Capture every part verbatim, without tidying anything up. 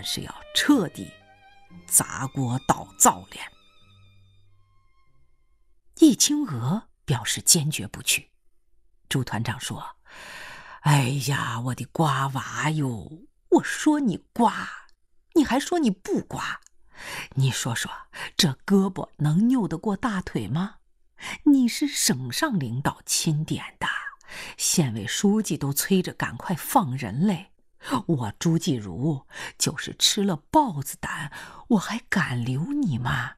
是要彻底砸锅倒灶了。易清娥表示坚决不去。朱团长说：“哎呀，我的瓜娃哟，我说你瓜，你还说你不瓜。你说说，这胳膊能扭得过大腿吗？你是省上领导钦点的，县委书记都催着赶快放人嘞。我朱继如就是吃了豹子胆，我还敢留你吗？”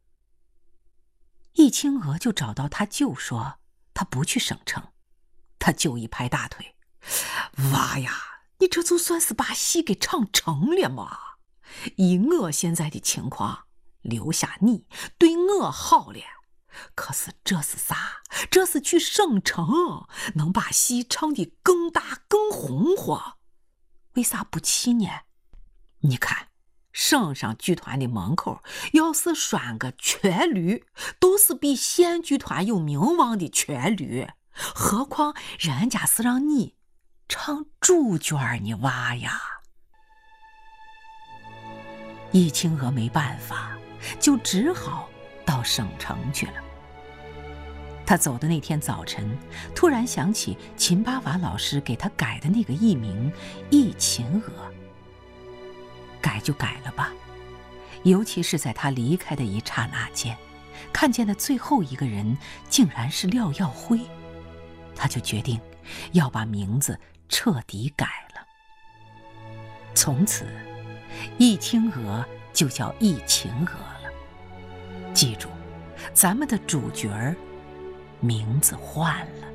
易清娥就找到他舅说他不去省城。他舅一拍大腿：“娃呀，你这就算是把戏给唱成了嘛！以我现在的情况，留下你对我好了。可是这是啥？这是去省城，能把戏唱得更大更红火。为啥不去呢？你看，省上剧团的门口要是拴个瘸驴，都是比县剧团有名望的瘸驴。何况人家是让你唱主角呢，娃呀！”易清娥没办法，就只好到省城去了。他走的那天早晨，突然想起秦八娃老师给他改的那个艺名易秦娥。改就改了吧，尤其是在他离开的一刹那间，看见的最后一个人竟然是廖耀辉，他就决定要把名字彻底改了。从此易清娥就叫易秦娥了。记住，咱们的主角儿名字换了。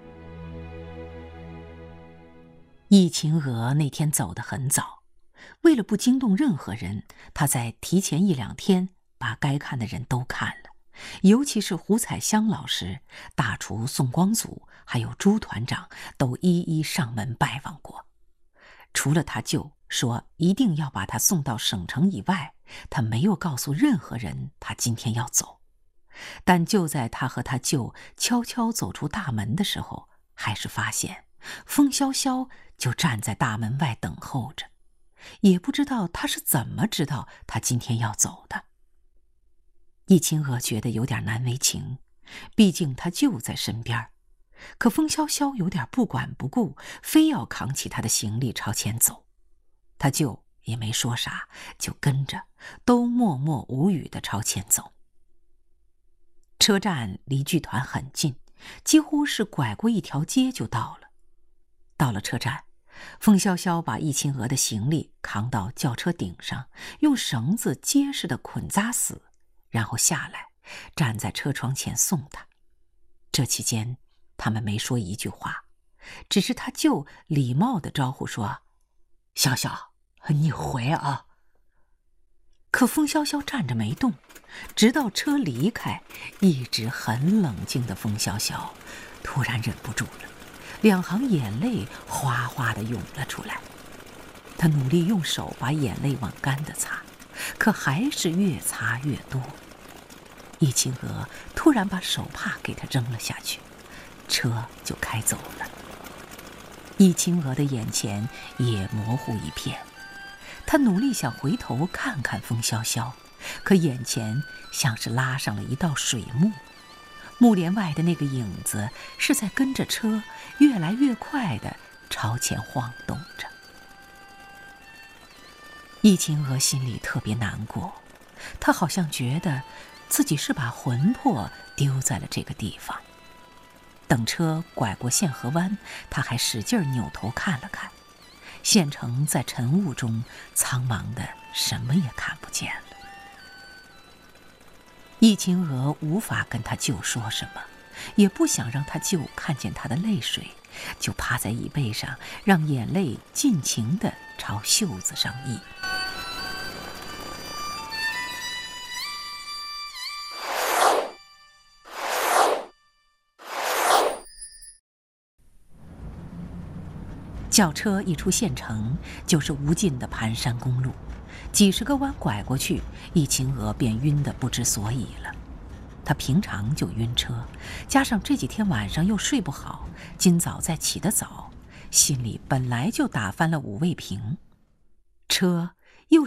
易秦娥那天走得很早，为了不惊动任何人，他在提前一两天把该看的人都看了，尤其是胡彩香老师、大厨宋光祖还有朱团长都一一上门拜访过。除了他舅说一定要把他送到省城以外，他没有告诉任何人他今天要走。但就在他和他舅悄悄走出大门的时候，还是发现风萧萧就站在大门外等候着，也不知道他是怎么知道他今天要走的。易清娥觉得有点难为情，毕竟他舅在身边，可风萧萧有点不管不顾，非要扛起他的行李朝前走。他舅也没说啥，就跟着，都默默无语地朝前走。车站离剧团很近，几乎是拐过一条街就到了。到了车站，风萧萧把易清娥的行李扛到轿车顶上，用绳子结实地捆扎死，然后下来，站在车窗前送他。这期间，他们没说一句话，只是他舅礼貌地招呼说：“萧萧，你回啊。”可风萧萧站着没动，直到车离开，一直很冷静的风萧萧突然忍不住了，两行眼泪哗哗地涌了出来。他努力用手把眼泪往干的擦，可还是越擦越多。易清娥突然把手帕给他扔了下去，车就开走了。易清娥的眼前也模糊一片，他努力想回头看看风萧萧，可眼前像是拉上了一道水幕，幕帘外的那个影子是在跟着车越来越快地朝前晃动着。易清娥心里特别难过，她好像觉得自己是把魂魄丢在了这个地方。等车拐过县河湾，他还使劲扭头看了看，县城在晨雾中苍茫的什么也看不见了。易清娥无法跟他舅说什么，也不想让他舅看见他的泪水，就趴在椅背上，让眼泪尽情地朝袖子上溢。轿车一出县城，就是无尽的盘山公路，几十个弯拐过去，易清娥便晕得不知所以了。她平常就晕车，加上这几天晚上又睡不好，今早再起得早，心里本来就打翻了五味瓶。车